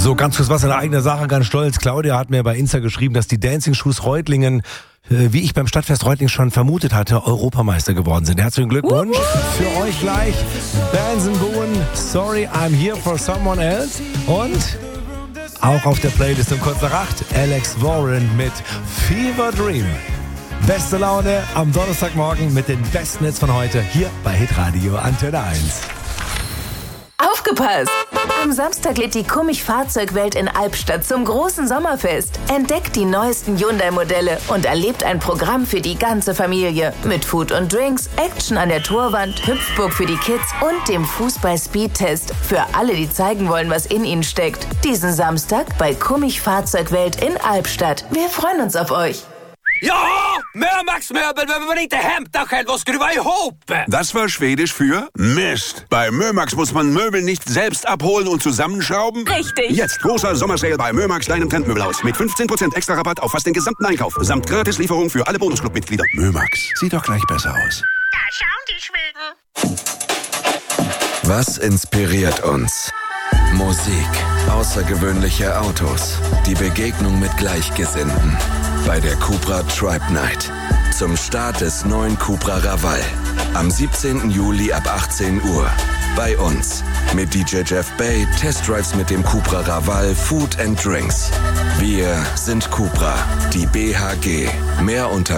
So, ganz kurz was in eigener Sache, ganz stolz. Claudia hat mir bei Insta geschrieben, dass die Dancing Shoes Reutlingen, wie ich beim Stadtfest Reutlingen schon vermutet hatte, Europameister geworden sind. Herzlichen Glückwunsch für euch gleich. Bands and Boon, Sorry, I'm Here for Someone Else. Und auch auf der Playlist um kurz nach 8, Alex Warren mit Fever Dream. Beste Laune am Donnerstagmorgen mit den besten Hits von heute hier bei Hitradio Antenne 1. Aufgepasst! Am Samstag lädt die Kummich-Fahrzeugwelt in Albstadt zum großen Sommerfest. Entdeckt die neuesten Hyundai-Modelle und erlebt ein Programm für die ganze Familie. Mit Food und Drinks, Action an der Torwand, Hüpfburg für die Kids und dem Fußball-Speed-Test für alle, die zeigen wollen, was in ihnen steckt. Diesen Samstag bei Kummich-Fahrzeugwelt in Albstadt. Wir freuen uns auf euch. Ja, Mömax Möbel behöver man inte hämta själv och skruva ihop. Das war Schwedisch für Mist. Bei Mömax muss man Möbel nicht selbst abholen und zusammenschrauben. Richtig. Jetzt großer Sommersale bei Mömax, deinem Trendmöbelhaus. Mit 15% extra Rabatt auf fast den gesamten Einkauf. Samt Gratislieferung für alle Bonusclub-Mitglieder. Mömax, sieht doch gleich besser aus. Da schauen die Schweden. Was inspiriert uns? Musik, außergewöhnliche Autos, die Begegnung mit Gleichgesinnten. Bei der Cupra Tribe Night. Zum Start des neuen Cupra Raval. Am 17. Juli ab 18 Uhr. Bei uns. Mit DJ Jeff Bay, Testdrives mit dem Cupra Raval, Food and Drinks. Wir sind Cupra, die BHG. Mehr unter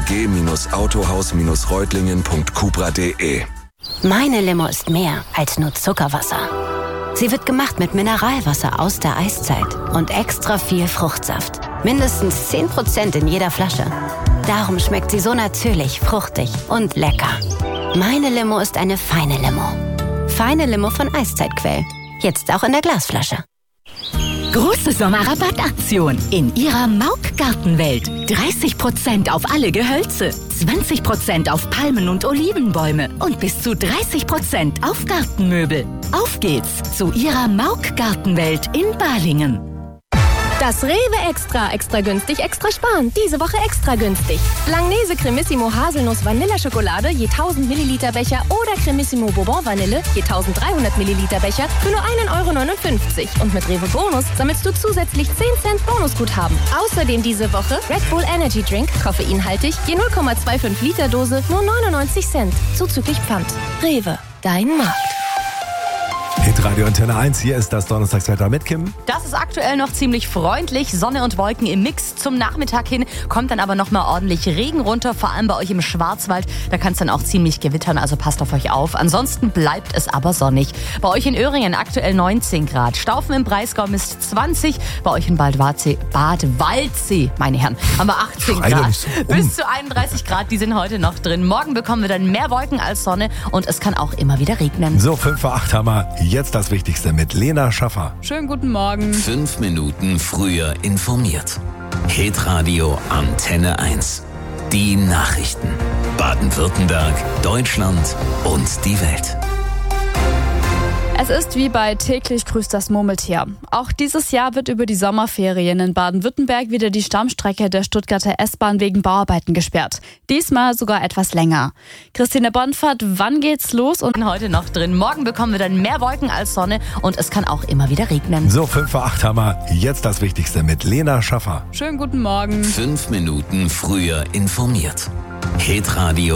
bhg-autohaus-reutlingen.cupra.de. Meine Limo ist mehr als nur Zuckerwasser. Sie wird gemacht mit Mineralwasser aus der Eiszeit und extra viel Fruchtsaft. Mindestens 10% in jeder Flasche. Darum schmeckt sie so natürlich, fruchtig und lecker. Meine Limo ist eine feine Limo. Feine Limo von Eiszeitquell. Jetzt auch in der Glasflasche. Große Sommerrabattaktion in Ihrer Mauk Gartenwelt. 30% auf alle Gehölze, 20% auf Palmen und Olivenbäume und bis zu 30% auf Gartenmöbel. Auf geht's zu Ihrer Mauk Gartenwelt in Balingen. Das Rewe Extra günstig, extra sparen. Diese Woche extra günstig. Langnese Cremissimo Haselnuss Vanilleschokolade je 1000 Milliliter Becher oder Cremissimo Bourbon Vanille je 1300 Milliliter Becher für nur 1,59 €. Und mit Rewe Bonus sammelst du zusätzlich 10 Cent Bonusguthaben. Außerdem diese Woche Red Bull Energy Drink, koffeinhaltig, je 0,25 Liter Dose, nur 99 Cent. Zuzüglich Pfand. Rewe, dein Markt. Hitradio Antenne 1, hier ist das Donnerstagswetter mit Kim. Das ist aktuell noch ziemlich freundlich. Sonne und Wolken im Mix. Zum Nachmittag hin kommt dann aber nochmal ordentlich Regen runter, vor allem bei euch im Schwarzwald. Da kann es dann auch ziemlich gewittern, also passt auf euch auf. Ansonsten bleibt es aber sonnig. Bei euch in Öhringen aktuell 19 Grad. Staufen im Breisgau misst 20. Bei euch in Bad Waldsee, meine Herren, haben wir 18 Grad. So bis zu 31 Grad, die sind heute noch drin. Morgen bekommen wir dann mehr Wolken als Sonne und es kann auch immer wieder regnen. So, 5 vor 8 haben wir jetzt das Wichtigste mit Lena Schaffer. Schönen guten Morgen. 5 Minuten früher informiert. Hitradio Antenne 1. Die Nachrichten. Baden-Württemberg, Deutschland und die Welt. Es ist wie bei Täglich grüßt das Murmeltier. Auch dieses Jahr wird über die Sommerferien in Baden-Württemberg wieder die Stammstrecke der Stuttgarter S-Bahn wegen Bauarbeiten gesperrt. Diesmal sogar etwas länger. Christine Bonfahrt, wann geht's los? Und heute noch drin. Morgen bekommen wir dann mehr Wolken als Sonne und es kann auch immer wieder regnen. So, 5 vor 8 haben wir jetzt das Wichtigste mit Lena Schaffer. Schönen guten Morgen. 5 Minuten früher informiert. Hitradio